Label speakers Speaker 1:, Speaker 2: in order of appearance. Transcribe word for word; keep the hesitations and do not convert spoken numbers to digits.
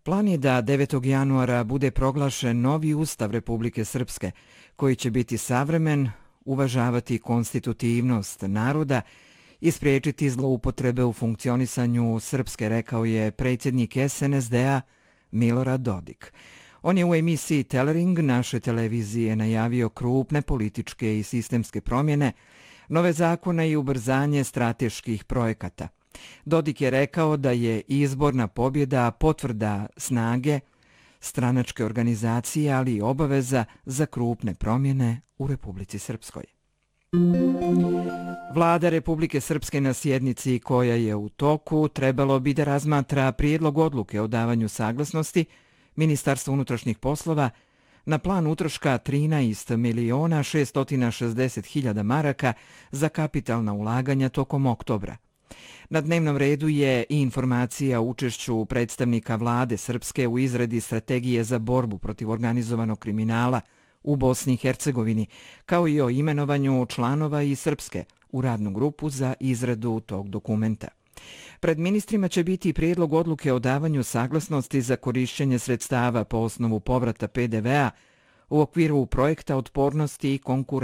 Speaker 1: Plan je da devetog januara bude proglašen novi Ustav Republike Srpske, koji će biti savremen, uvažavati konstitutivnost naroda i spriječiti zloupotrebe u funkcionisanju Srpske, rekao je predsjednik es en es de a Milorad Dodik. On je u emisiji Telering naše televizije najavio krupne političke i sistemske promjene, nove zakone i ubrzanje strateških projekata. Dodik je rekao da je izborna pobjeda potvrda snage stranačke organizacije, ali i obaveza za krupne promjene u Republici Srpskoj. Vlada Republike Srpske na sjednici koja je u toku trebalo bi da razmatra prijedlog odluke o davanju saglasnosti Ministarstva unutrašnjih poslova na plan utroška trinaest miliona šeststo šezdeset hiljada maraka za kapitalna ulaganja tokom oktobra. Na dnevnom redu je i informacija o učešću predstavnika vlade Srpske u izradi strategije za borbu protiv organizovanog kriminala u Bosni i Hercegovini, kao i o imenovanju članova iz Srpske u radnu grupu za izradu tog dokumenta. Pred ministrima će biti prijedlog odluke o davanju saglasnosti za korišćenje sredstava po osnovu povrata pe de ve a u okviru projekta otpornosti i konkurencije